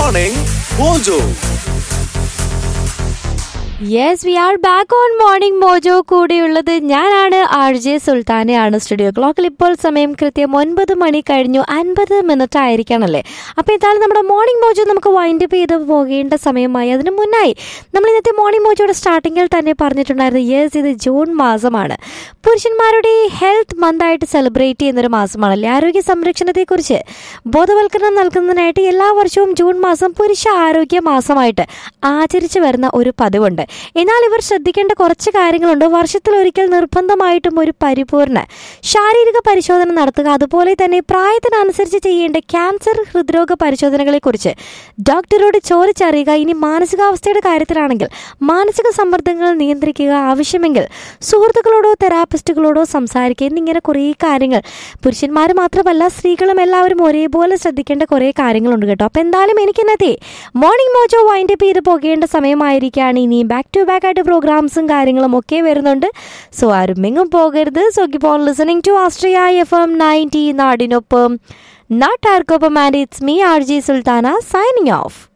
Morning Mojo. Yes, we are back on Morning Mojo. കൂടെയുള്ളത് ഞാനാണ് RJ സുൽത്താനയാണ്. Studio ക്ലോക്കിൽ ഇപ്പോൾ സമയം കൃത്യം 9 മണി കഴിഞ്ഞു 50 മിനിറ്റ് ആയിരിക്കണല്ലേ. അപ്പോൾ ഇതാണ് നമ്മുടെ മോർണിംഗ് മോജോ നമുക്ക് വൈൻഡ് അപ്പ് ചെയ്ത് പോകേണ്ട സമയമായി. അതിന് മുന്നായി നമ്മൾ ഇന്നത്തെ മോർണിംഗ് മോജോയുടെ സ്റ്റാർട്ടിങ്ങിൽ തന്നെ പറഞ്ഞിട്ടുണ്ടായിരുന്നു, യെസ് ഇത് ജൂൺ മാസമാണ്, പുരുഷന്മാരുടെ ഹെൽത്ത് മന്തായിട്ട് സെലിബ്രേറ്റ് ചെയ്യുന്നൊരു മാസമാണല്ലേ. ആരോഗ്യ സംരക്ഷണത്തെക്കുറിച്ച് ബോധവൽക്കരണം നൽകുന്നതിനായിട്ട് എല്ലാ വർഷവും ജൂൺ മാസം പുരുഷ ആരോഗ്യ മാസമായിട്ട് ആചരിച്ചു വരുന്ന ഒരു പതിവുണ്ട്. എന്നാൽ ഇവർ ശ്രദ്ധിക്കേണ്ട കുറച്ച് കാര്യങ്ങളുണ്ട്. വർഷത്തിലൊരിക്കൽ നിർബന്ധമായിട്ടും ഒരു പരിപൂർണ ശാരീരിക പരിശോധന നടത്തുക, അതുപോലെ തന്നെ പ്രായത്തിനനുസരിച്ച് ചെയ്യേണ്ട ക്യാൻസർ, ഹൃദ്രോഗ പരിശോധനകളെക്കുറിച്ച് ഡോക്ടറോട് ചോദിച്ചറിയുക. ഇനി മാനസികാവസ്ഥയുടെ കാര്യത്തിലാണെങ്കിൽ മാനസിക സമ്മർദ്ദങ്ങൾ നിയന്ത്രിക്കുക, ആവശ്യമെങ്കിൽ സുഹൃത്തുക്കളോടോ തെറാപ്പിസ്റ്റുകളോടോ സംസാരിക്കുക എന്നിങ്ങനെ കുറേ കാര്യങ്ങൾ പുരുഷന്മാർ മാത്രമല്ല സ്ത്രീകളും എല്ലാവരും ഒരേപോലെ ശ്രദ്ധിക്കേണ്ട കുറേ കാര്യങ്ങളുണ്ട് കേട്ടോ. അപ്പോൾ എന്തായാലും എനിക്ക് ഇന്നത്തെ മോർണിംഗ് മോജോ വൈൻഡ് അപ്പ് ചെയ്ത് പോകേണ്ട സമയമായിരിക്കുകയാണ്. ഇനി ബാക്ക് ടു ബാക്ക് ആയിട്ട് പ്രോഗ്രാംസും കാര്യങ്ങളും ഒക്കെ വരുന്നുണ്ട്. സോ ആരും എങ്ങും പോകരുത്. So keep on listening to Austria FM 90 നാടിനൊപ്പം നാട്ടാർക്കൊപ്പം. And it's me RJ Sultana signing off.